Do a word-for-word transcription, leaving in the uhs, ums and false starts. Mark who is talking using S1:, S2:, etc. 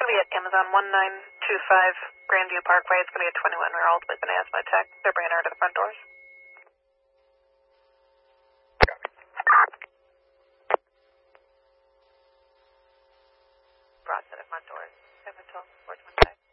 S1: to be at Amazon one nine two five Grandview Parkway. It's going to be a twenty-one-year-old with an asthma attack. They're bringing her to the front doors. Brought to the front doors. seven twelve four twenty-five.